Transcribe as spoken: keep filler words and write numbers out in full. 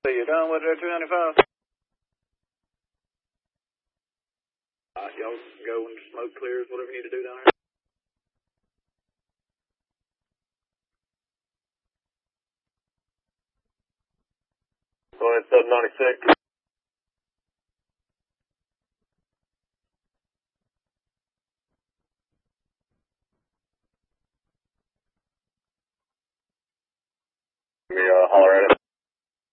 So you're done with that two ninety-five? Uh, y'all go when smoke clears, whatever you need to do down there. Go ahead, seven ninety-six. Give me a holler at it.